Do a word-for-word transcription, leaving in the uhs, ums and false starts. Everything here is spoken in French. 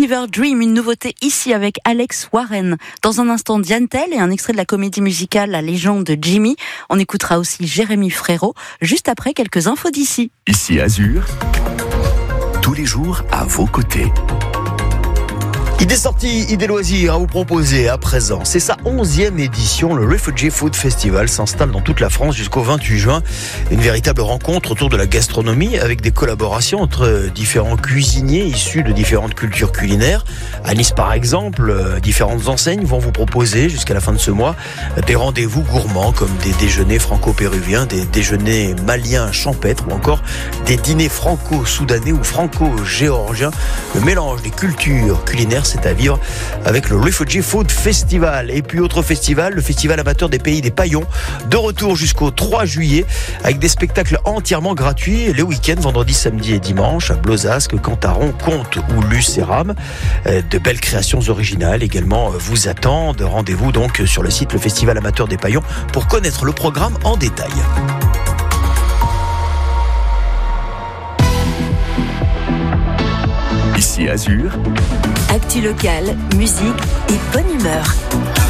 Fever Dream, une nouveauté ici avec Alex Warren. Dans un instant, Diane Tell et un extrait de la comédie musicale La légende de Jimmy. On écoutera aussi Jérémy Frérot, juste après quelques infos d'ici. Ici Azur, tous les jours à vos côtés. Idées sorties, idées loisirs à vous proposer à présent. C'est sa onzième édition. Le Refugee Food Festival s'installe dans toute la France jusqu'au vingt-huit juin. Une véritable rencontre autour de la gastronomie avec des collaborations entre différents cuisiniers issus de différentes cultures culinaires. À Nice, par exemple, différentes enseignes vont vous proposer jusqu'à la fin de ce mois des rendez-vous gourmands comme des déjeuners franco-péruviens, des déjeuners maliens champêtres ou encore des dîners franco-soudanais ou franco-géorgiens. Le mélange des cultures culinaires, c'est à vivre avec le Refugee Food Festival. Et puis autre festival, le festival amateur des pays des paillons, de retour jusqu'au trois juillet avec des spectacles entièrement gratuits les week-ends, vendredi, samedi et dimanche à Blozasque, Cantaron, Comte ou Lucéram. De belles créations originales également vous attendent. Rendez-vous donc sur le site le festival amateur des paillons pour connaître le programme en détail. Ici Azur, actu locale, musique et bonne humeur.